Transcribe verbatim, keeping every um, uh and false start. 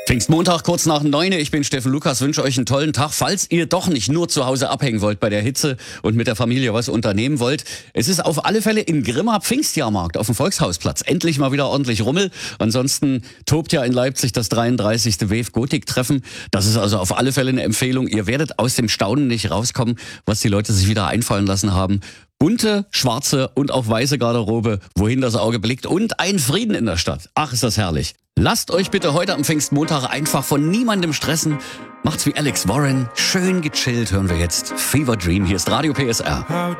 Pfingstmontag, kurz nach neun. Ich bin Steffen Lukas, wünsche euch einen tollen Tag. Falls ihr doch nicht nur zu Hause abhängen wollt bei der Hitze und mit der Familie was unternehmen wollt, es ist auf alle Fälle in Grimma Pfingstjahrmarkt auf dem Volkshausplatz. Endlich mal wieder ordentlich Rummel. Ansonsten tobt ja in Leipzig das dreiunddreißigste Wave Gothic Treffen. Das ist also auf alle Fälle eine Empfehlung. Ihr werdet aus dem Staunen nicht rauskommen, was die Leute sich wieder einfallen lassen haben. Bunte, schwarze und auch weiße Garderobe, wohin das Auge blickt, und ein Frieden in der Stadt. Ach, ist das herrlich. Lasst euch bitte heute am Pfingstmontag einfach von niemandem stressen. Macht's wie Alex Warren. Schön gechillt hören wir jetzt Fever Dream. Hier ist Radio P S R.